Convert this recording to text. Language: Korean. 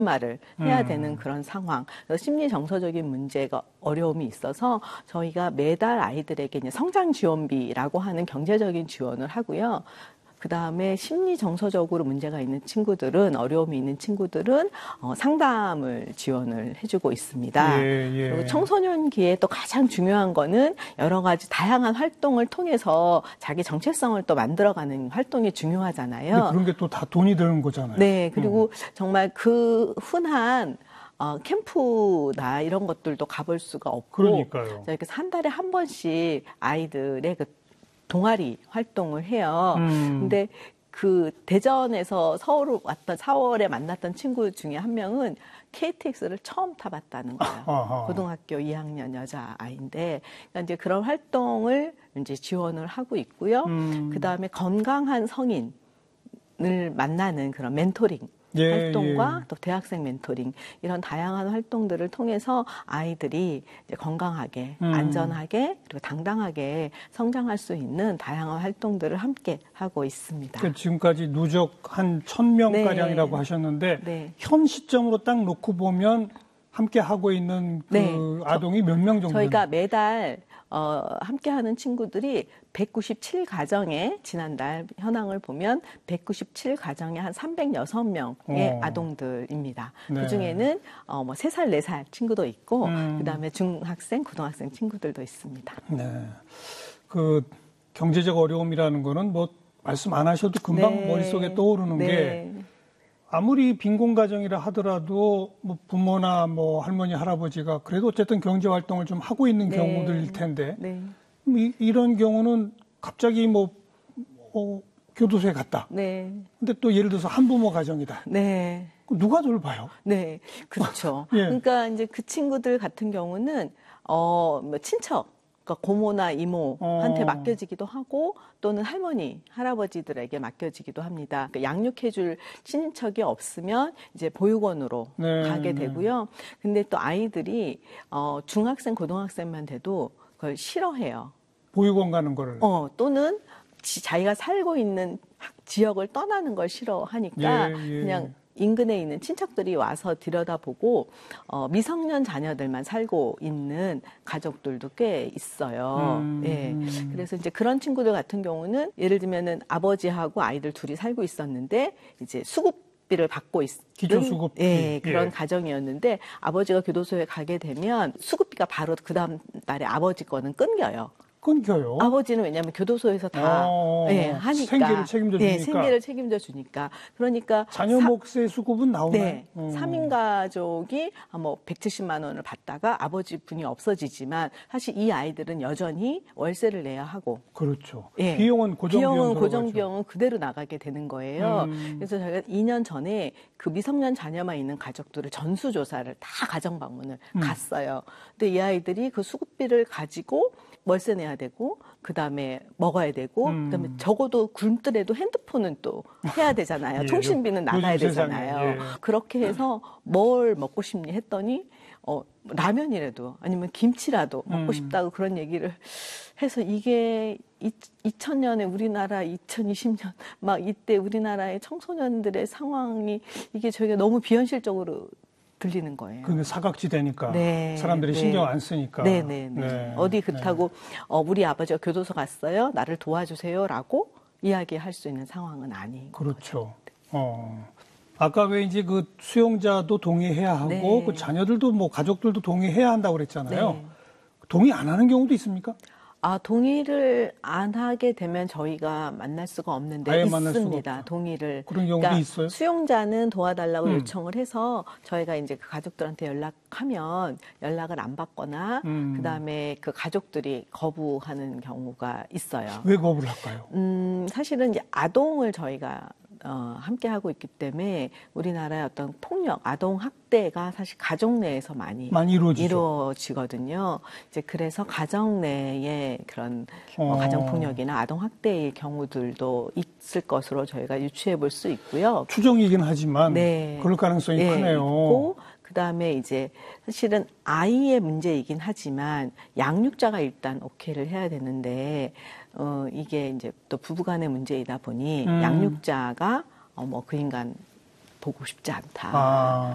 말을 해야 되는 그런 상황. 심리 정서적인 문제가 어려움이 있어서 저희가 매달 아이들에게 이제 성장 지원비라고 하는 경제적인 지원을 하고요. 그 다음에 심리 정서적으로 문제가 있는 친구들은, 어려움이 있는 친구들은 상담을 지원을 해주고 있습니다. 그리고 청소년기에 또 가장 중요한 거는 여러 가지 다양한 활동을 통해서 자기 정체성을 또 만들어가는 활동이 중요하잖아요. 근데 그런 게 또 다 돈이 드는 거잖아요. 네, 그리고 정말 그 흔한 캠프나 이런 것들도 가볼 수가 없고, 그러니까요. 이렇게 한 달에 한 번씩 아이들의 그 동아리 활동을 해요. 근데 그 대전에서 서울 왔던 4월에 만났던 친구 중에 한 명은 KTX를 처음 타봤다는 거예요. 고등학교 2학년 여자아이인데, 그러니까 이제 그런 활동을 이제 지원을 하고 있고요. 그 다음에 건강한 성인을 만나는 그런 멘토링 활동과 또 대학생 멘토링, 이런 다양한 활동들을 통해서 아이들이 이제 건강하게, 안전하게, 그리고 당당하게 성장할 수 있는 다양한 활동들을 함께 하고 있습니다. 그러니까 지금까지 누적 한 1000명가량이라고 하셨는데, 현 시점으로 딱 놓고 보면 함께 하고 있는 그 아동이 몇 명 정도? 저희가 매달 함께하는 친구들이 197가정에, 지난달 현황을 보면 197가정에 한 306명의 아동들입니다. 그중에는 뭐 3살, 4살 친구도 있고, 그 다음에 중학생, 고등학생 친구들도 있습니다. 네. 그 경제적 어려움이라는 거는 뭐 말씀 안 하셔도 금방 머릿속에 떠오르는 게, 아무리 빈곤 가정이라 하더라도 뭐 부모나 뭐 할머니, 할아버지가 그래도 어쨌든 경제 활동을 좀 하고 있는 경우들일 텐데, 이런 경우는 갑자기 뭐 교도소에 갔다. 근데 또 예를 들어서 한부모 가정이다. 누가 돌봐요? 네, 그렇죠. 그러니까 이제 그 친구들 같은 경우는 뭐 친척, 그러니까 고모나 이모한테 맡겨지기도 하고, 또는 할머니, 할아버지들에게 맡겨지기도 합니다. 그러니까 양육해줄 친인척이 없으면 이제 보육원으로 가게 되고요. 근데 또 아이들이 중학생, 고등학생만 돼도 그걸 싫어해요. 보육원 가는 거를? 또는 자기가 살고 있는 지역을 떠나는 걸 싫어하니까 그냥 인근에 있는 친척들이 와서 들여다보고 미성년 자녀들만 살고 있는 가족들도 꽤 있어요. 그래서 이제 그런 친구들 같은 경우는 예를 들면은 아버지하고 아이들 둘이 살고 있었는데 이제 수급비를 받고 있는 기초수급비. 그런 가정이었는데, 아버지가 교도소에 가게 되면 수급비가 바로 그 다음 달에 아버지 거는 끊겨요. 끊겨요? 아버지는 왜냐하면 교도소에서 다 하니까. 생계를 책임져 주니까. 생계를 책임져 주니까. 그러니까 자녀 몫의 수급은 나오나요? 3인 가족이 뭐 170만 원을 받다가 아버지 분이 없어지지만, 사실 이 아이들은 여전히 월세를 내야 하고. 그렇죠. 비용은 고정 비용은 그대로 나가게 되는 거예요. 그래서 저희가 2년 전에 그 미성년 자녀만 있는 가족들을 전수조사를 다 가정 방문을 갔어요. 근데 이 아이들이 그 수급비를 가지고 월세 내야 되고, 그 다음에 먹어야 되고, 그 다음에 적어도 굶더라도 핸드폰은 또 해야 되잖아요. 통신비는 나가야 되잖아요. 그렇게 해서 뭘 먹고 싶니 했더니, 라면이라도 아니면 김치라도 먹고 싶다고 그런 얘기를 해서, 이게 2000년에 우리나라, 2020년 막 이때 우리나라의 청소년들의 상황이, 이게 저희가 너무 비현실적으로 들리는 거예요. 그게 사각지대니까 사람들이 신경 안 쓰니까. 어디 그렇다고 우리 아버지가 교도소 갔어요, 나를 도와주세요라고 이야기할 수 있는 상황은 아닌 그렇죠. 거죠. 아까 왜 이제 그 수용자도 동의해야 하고 그 자녀들도 뭐 가족들도 동의해야 한다고 그랬잖아요. 동의 안 하는 경우도 있습니까? 동의를 안 하게 되면 저희가 만날 수가 없는데, 있습니다. 동의를. 그런 경우도 있어요? 수용자는 도와달라고 요청을 해서 저희가 이제 그 가족들한테 연락하면 연락을 안 받거나, 그 다음에 그 가족들이 거부하는 경우가 있어요. 왜 거부를 할까요? 사실은 이제 아동을 저희가 함께 하고 있기 때문에 우리나라의 어떤 폭력, 아동 학대가 사실 가족 내에서 많이 이루어지거든요. 이제 그래서 가정 내에 그런 가정 폭력이나 아동 학대의 경우들도 있을 것으로 저희가 유추해 볼 수 있고요. 추정이긴 하지만 그럴 가능성이 크네요. 그 다음에 이제 사실은 아이의 문제이긴 하지만 양육자가 일단 오케이를 해야 되는데, 이게 이제 또 부부간의 문제이다 보니 양육자가 그 인간 보고 싶지 않다.